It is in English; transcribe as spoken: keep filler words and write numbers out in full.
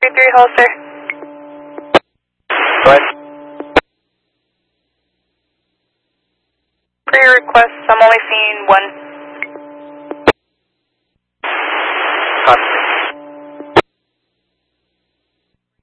two three, hold, sir. Go ahead. For your request, I'm only seeing one. Copy.